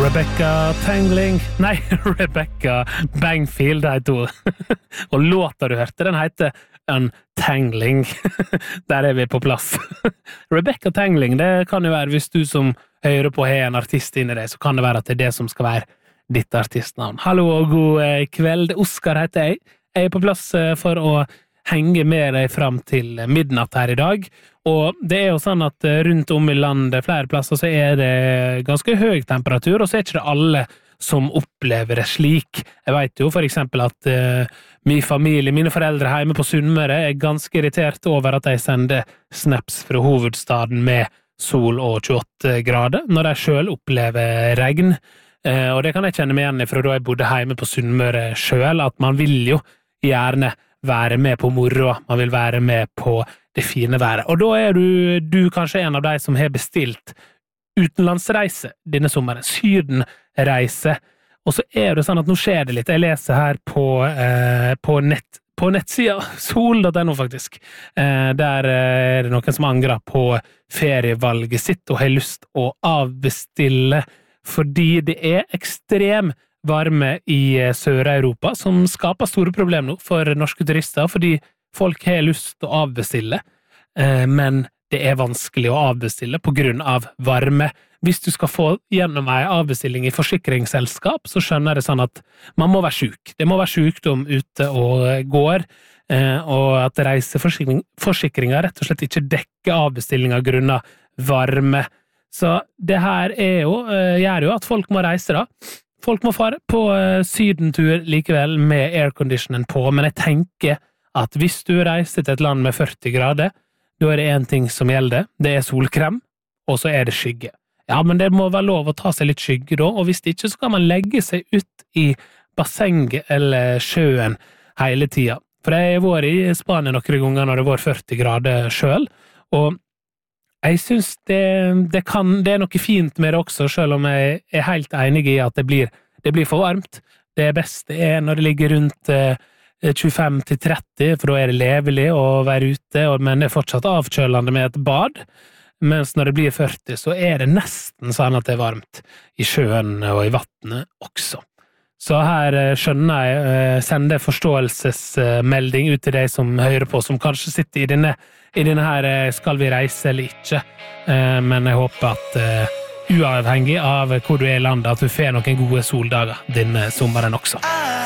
Rebecca Tangling, nei, Rebecca Bangfield heter hun. Og låta du hørte, den heter Untangling. Der er vi på plass. Rebecca Tangling, det kan jo være, hvis du som hører på har en artist inni deg, så kan det være at det er det som skal være ditt artistnavn. Hallo og god kveld, Oskar heter jeg. Jeg er på plass for å henge med deg fram til midnatt her i dag, og det er jo sånn at rundt om i landet, flere plasser, så er det ganske høy temperatur, og så er ikke det alle som opplever det slik. Jeg vet jo for eksempel at min familie, mine foreldre hjemme på Sunnmøre er ganske irritert over at de sender snaps fra hovedstaden med sol og 28 grader, når de selv opplever regn. Og det kan jeg kjenne meg igjen i fra da jeg bodde hjemme på Sunnmøre selv, at man vil jo gjerne være med på moro, man vil være med på det fine været. Og da er du kanskje en av de som har bestilt utenlandsreise denne sommeren, Sydenreise. Og så er det sånn at nå skjer det litt. Jeg leser her på nettsida, sol.no faktisk, der er det noen som angrer på ferievalget sitt og har lyst å avbestille fordi det er ekstrem varme i Sør-Europa, som skaper store problemer nå for norske turister, fordi folk har lyst til å avbestille, men det er vanskelig å avbestille på grunn av varme. Hvis du skal få gjennom en avbestilling i forsikringsselskap, så skjønner det sånn at man må være syk. Det må være sykdom ute og går, og at reiseforsikringer rett og slett ikke dekker avbestillinger grunnet varme. Så det her gjør jo at folk må reise da. Folk må fare på sydentur likevel med airconditionen på, men jeg tenker at hvis du reiser til et land med 40 grader, da er det en ting som gjelder, det er solkrem, og så er det skygge. Ja, men det må være lov å ta seg litt skygge da, og hvis ikke så kan man legge seg ut i bassenget eller sjøen hele tida. For jeg har vært i Spania noen ganger når det var 40 grader selv, og jeg synes det er noe fint med det også, selv om jeg er helt enig i at det blir for varmt. Det beste er når det ligger rundt 25-30, for da er det levelig å være ute, men det er fortsatt avkjølende med et bad. Mens når det blir 40, så er det nesten sånn at det er varmt i sjøen og i vattnet også. Så her skjønner jeg, sender forståelsesmelding ut til deg som hører på, som kanskje sitter i denne her skal vi reise eller ikke. Men jeg håper at uavhengig av hvor du er i landet, at du får noen gode soldager denne sommeren også.